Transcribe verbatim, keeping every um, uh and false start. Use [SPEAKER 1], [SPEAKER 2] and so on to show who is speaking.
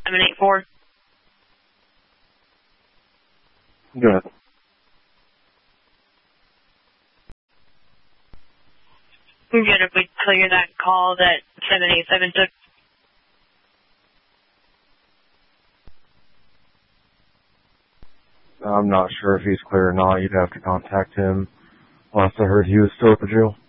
[SPEAKER 1] seven eight four.
[SPEAKER 2] Good.
[SPEAKER 1] We're good if we clear that call that seven eight seven took.
[SPEAKER 2] I'm not sure if he's clear or not. You'd have to contact him. Last I heard, he was still at the jail.